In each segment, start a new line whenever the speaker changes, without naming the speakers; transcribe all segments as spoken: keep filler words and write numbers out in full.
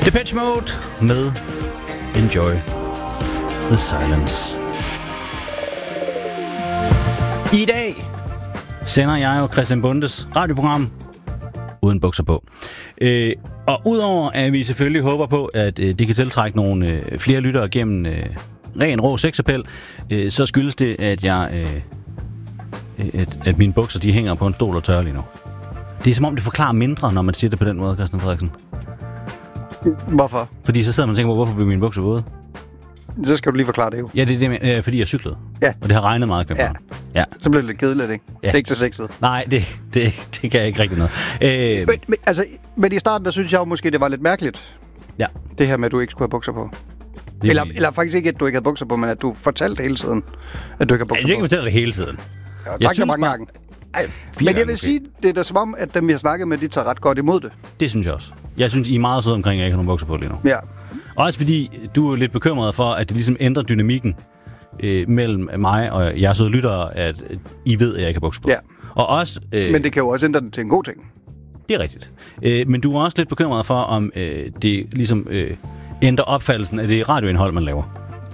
Depeche Mode med Enjoy the Silence. I dag sender jeg jo Christian Bondes radioprogram uden bukser på. Øh, og udover at vi selvfølgelig håber på, at øh, det kan tiltrække nogle øh, flere lyttere gennem øh, ren rå sexappel, øh, så skyldes det, at jeg øh, at, at mine bukser de hænger på en stol og tørrer lige nu. Det er som om det forklarer mindre, når man siger det på den måde, Christian Frederiksen.
Hvorfor?
Fordi så sidder man og tænker på, hvorfor bliver mine bukser våde?
Så skal du lige forklare det jo.
Ja, det er det, øh, fordi jeg cyklede.
Ja.
Og det har regnet meget i København.
Ja.
Ja.
Så bliver det lidt kedeligt, ikke?
Ja.
Det er ikke så sexet.
Nej, det, det, det kan jeg ikke rigtig noget. Øh,
Men, men, altså, men i starten, der synes jeg jo måske, det var lidt mærkeligt.
Ja.
Det her med, at du ikke skulle have bukser på.
Det,
Eller, eller faktisk ikke, at du ikke havde bukser på, men at du fortalte hele tiden, at du ikke har bukser
jeg synes ikke,
på.
jeg fortæller det hele tiden.
Ja,
jeg
tak
synes
mange
bare-
gange.
Ej,
Men jeg vil
måske.
sige, det er da som om, at dem, vi har snakket med, de tager ret godt imod det.
Det synes jeg også. Jeg synes, I er meget søde omkring, at jeg ikke har nogen bukser på lige nu.
Ja.
Også fordi du er lidt bekymret for, at det ligesom ændrer dynamikken øh, mellem mig og jeres søde lyttere, at øh, I ved, at jeg ikke har bukser på.
Ja.
Og også... Øh,
Men det kan jo også ændre den til en god ting.
Det er rigtigt. Øh, men du er også lidt bekymret for, om øh, det ligesom øh, ændrer opfattelsen af det radioindhold, man laver.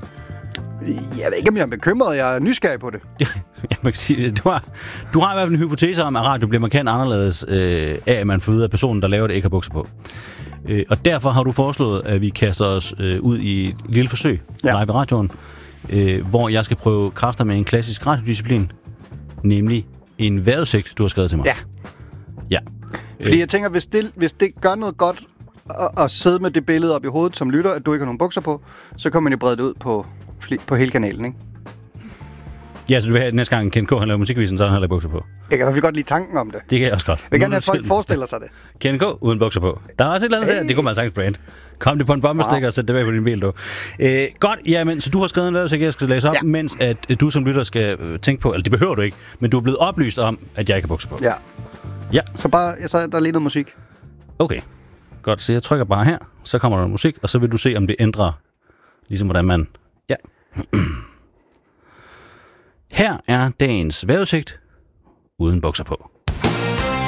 Jeg ved ikke, om jeg er bekymret. Jeg er nysgerrig på det.
Jeg må ikke sige, du har, du har i hvert fald en hypotese om, at radio bliver markant anderledes øh, af, at man får ud af personen, der laver det, ikke har bukser på. Øh, og derfor har du foreslået, at vi kaster os øh, ud i et lille forsøg
Ja.
live i radioen, øh, hvor jeg skal prøve kræfter med en klassisk radiodisciplin, nemlig en vejrudsigt, du har skrevet til mig.
Ja.
Ja.
Fordi jeg tænker, hvis det, hvis det gør noget godt at, at sidde med det billede op i hovedet som lytter, at du ikke har nogen bukser på, så kan man jo brede det ud på, fli- på hele kanalen, ikke?
Ja, så du vil have, at næste gang Ken K. han laver musikvisen, så har han heller ikke bukser på.
Jeg kan i hvert fald godt lide tanken om det.
Det kan jeg også godt.
Jeg vil
Nu
gerne
er
have,
du
at folk
selv-
forestiller sig det.
Ken K. uden bukser på. Der er også et eller andet
Hey.
der. Det kunne man sagtens brand. Kom det på en bombestikker og sæt det bag på din bil, du. Øh, godt, jamen, så du har skrevet en vejrudsigt, jeg skal læse op,
Ja.
mens at øh, du som lytter skal øh, tænke på, eller det behøver du ikke, men du er blevet oplyst om, at jeg ikke har bukser på.
Ja.
Ja.
Så bare, så er der lige noget musik.
Okay. Godt, så jeg trykker bare her, så kommer der noget musik, og så vil du se, om det ændrer, ligesom hvordan man... Ja. Her er dagens vejrudsigt uden bukser på.